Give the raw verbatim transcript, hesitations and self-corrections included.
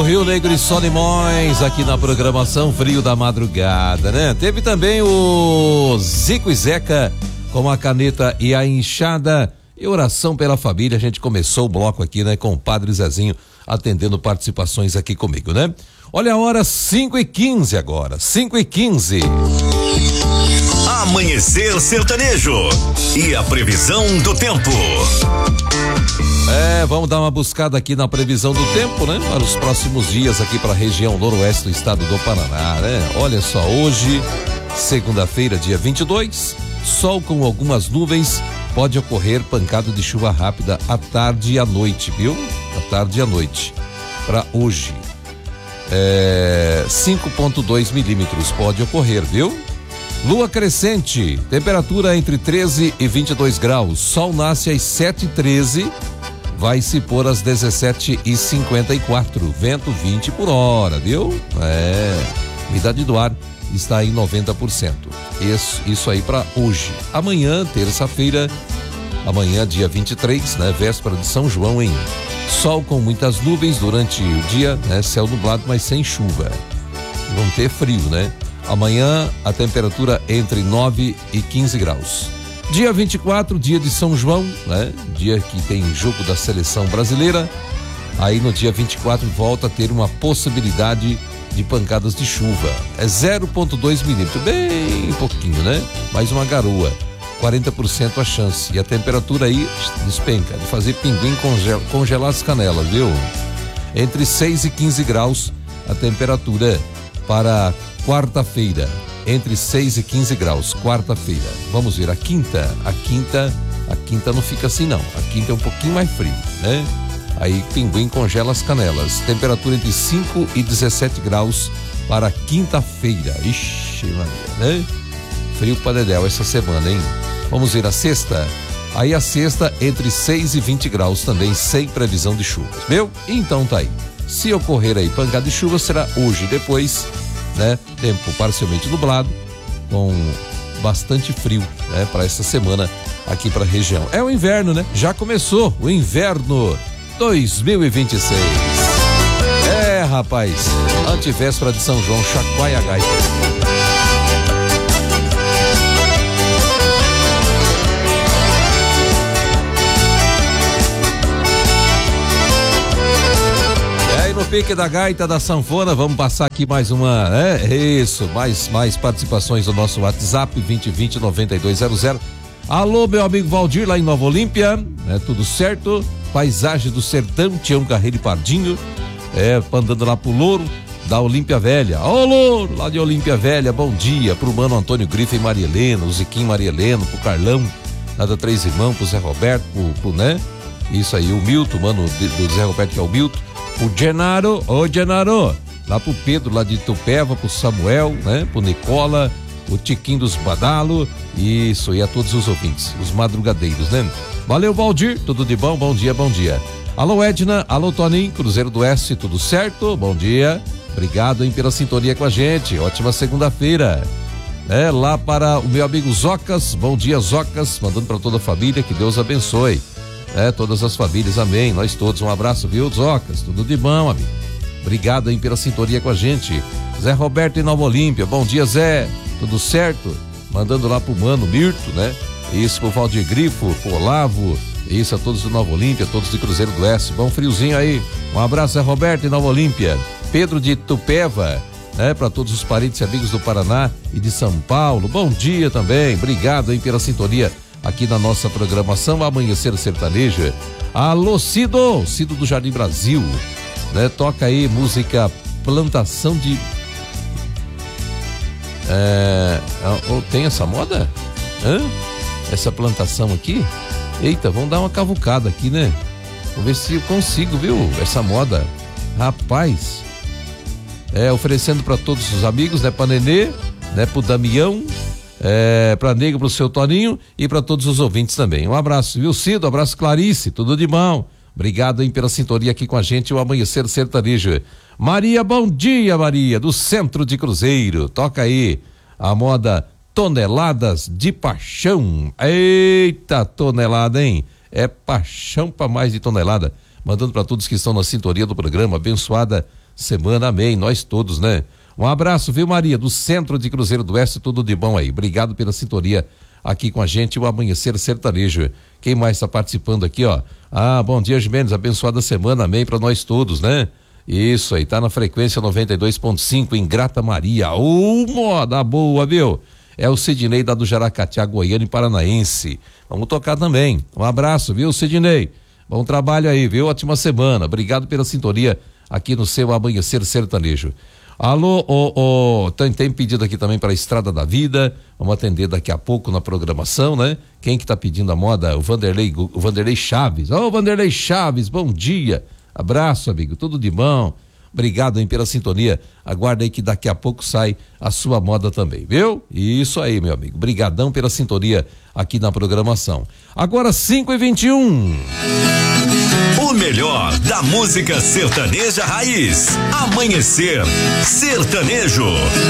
Rio Negro e Solimões aqui na programação Frio da Madrugada, né? Teve também o Zico e Zeca com a caneta e a enxada e oração pela família. A gente começou o bloco aqui, né? Com o Padre Zezinho atendendo participações aqui comigo, né? Olha a hora, cinco e quinze agora, cinco e quinze. Amanhecer Sertanejo e a previsão do tempo. É, vamos dar uma buscada aqui na previsão do tempo, né? Para os próximos dias aqui para a região noroeste do estado do Paraná, né? Olha só, hoje, segunda-feira, dia vinte e dois, sol com algumas nuvens, pode ocorrer pancada de chuva rápida à tarde e à noite, viu? À tarde e à noite, para hoje. É, cinco vírgula dois milímetros pode ocorrer, viu? Lua crescente, temperatura entre treze e vinte e dois graus, sol nasce às sete e treze, vai se pôr às dezessete e cinquenta e quatro, vento vinte por hora, viu? É, umidade do ar está em noventa por cento. Isso, isso aí para hoje. Amanhã, terça-feira, amanhã dia vinte e três, né? Véspera de São João, hein? Sol com muitas nuvens durante o dia, né? Céu nublado, mas sem chuva. Vão ter frio, né? Amanhã a temperatura entre nove e quinze graus. Dia vinte e quatro, dia de São João, né? Dia que tem jogo da seleção brasileira. Aí no dia vinte e quatro volta a ter uma possibilidade de pancadas de chuva. É zero vírgula dois milímetros, bem pouquinho, né? Mais uma garoa. quarenta por cento a chance. E a temperatura aí despenca, de fazer pinguim congel, congelar as canelas, viu? Entre seis e quinze graus a temperatura para quarta-feira. Entre seis e quinze graus, quarta-feira. Vamos ver a quinta. A quinta, a quinta não fica assim não. A quinta é um pouquinho mais frio, né? Aí pinguim congela as canelas. Temperatura entre cinco e dezessete graus para quinta-feira. Ixi, Maria, né? Frio para dedéu essa semana, hein? Vamos ver a sexta. Aí a sexta entre seis e vinte graus também, sem previsão de chuvas, viu? Então tá aí. Se ocorrer aí pancada de chuva, será hoje e depois, né? Tempo parcialmente nublado, com bastante frio, né? Para essa semana aqui para a região. É o inverno, né? Já começou o inverno dois mil e vinte e seis. É, rapaz, antevéspera de São João, chacoalha a gaita. No pique da gaita da sanfona, vamos passar aqui mais uma, é isso, mais, mais participações do nosso WhatsApp, vinte e vinte, noventa e dois zero zero. Alô, meu amigo Valdir, lá em Nova Olímpia, é tudo certo? Paisagem do Sertão, Tião Carreiro e Pardinho, é, andando lá pro Louro, da Olímpia Velha. Ô, Louro, lá de Olímpia Velha, bom dia pro mano Antônio Grife e Maria Helena, o Ziquim Maria Helena, pro Carlão, lá da Três Irmãos, pro Zé Roberto, pro, pro, né? Isso aí, o Milton, mano, do Zé Roberto, que é o Milton. O Genaro, ô Genaro, lá pro Pedro, lá de Itupeva, pro Samuel, né? Pro Nicola, o Tiquinho dos Badalo, isso, e a todos os ouvintes, os madrugadeiros, né? Valeu, Valdir, tudo de bom, bom dia, bom dia. Alô, Edna, alô, Toninho, Cruzeiro do Oeste, tudo certo? Bom dia, obrigado, hein, pela sintonia com a gente, ótima segunda-feira. É, lá para o meu amigo Zocas, bom dia, Zocas, mandando para toda a família, que Deus abençoe. É, todas as famílias, amém, nós todos, um abraço, viu, Zocas, tudo de bom, amigo, obrigado aí pela sintonia com a gente. Zé Roberto em Nova Olímpia, bom dia, Zé, tudo certo? Mandando lá pro mano Mirto, né, isso, pro Valdir Grifo, pro Olavo, isso, a todos do Nova Olímpia, todos de Cruzeiro do Oeste, bom friozinho aí, um abraço, Zé Roberto em Nova Olímpia. Pedro de Itupeva, né, para todos os parentes e amigos do Paraná e de São Paulo, bom dia também, obrigado aí pela sintonia aqui na nossa programação Amanhecer Sertanejo. Alô, Cido, Cido do Jardim Brasil, né? Toca aí música Plantação de... É... Oh, tem essa moda? Hã? Essa plantação aqui? Eita, vamos dar uma cavucada aqui, né? Vamos ver se eu consigo, viu? Essa moda. Rapaz. É, oferecendo para todos os amigos, né? Pra Nenê, né? Pro Damião, É, pra Nega, pro seu Toninho e para todos os ouvintes também. Um abraço, viu, Cido? Um abraço, Clarice, tudo de bom. Obrigado aí pela sintonia aqui com a gente, o Amanhecer Sertanejo. Maria, bom dia, Maria, do Centro de Cruzeiro. Toca aí a moda Toneladas de Paixão. Eita, tonelada, hein? É paixão para mais de tonelada. Mandando para todos que estão na sintonia do programa, abençoada semana, amém, nós todos, né? Um abraço, viu, Maria, do centro de Cruzeiro do Oeste, tudo de bom aí. Obrigado pela sintonia aqui com a gente, o Amanhecer Sertanejo. Quem mais está participando aqui, ó? Ah, bom dia, Gimenez, abençoada semana, amém, para nós todos, né? Isso aí, tá na frequência noventa e dois ponto cinco em Grata Maria. Ô, moda boa, viu? É o Sidney da do Jaracatiá, Goiânia e Paranaense. Vamos tocar também. Um abraço, viu, Sidney? Bom trabalho aí, viu? Ótima semana. Obrigado pela sintonia aqui no seu Amanhecer Sertanejo. Alô, ô, ô, tem, tem pedido aqui também para a Estrada da Vida. Vamos atender daqui a pouco na programação, né? Quem que tá pedindo a moda? O Vanderlei, o Vanderlei Chaves. Ô, Vanderlei Chaves, bom dia. Abraço, amigo, tudo de bom. Obrigado, hein, pela sintonia. Aguarda aí que daqui a pouco sai a sua moda também, viu? Isso aí, meu amigo. Brigadão pela sintonia aqui na programação. Agora cinco e vinte e um. O melhor da música sertaneja raiz. Amanhecer Sertanejo.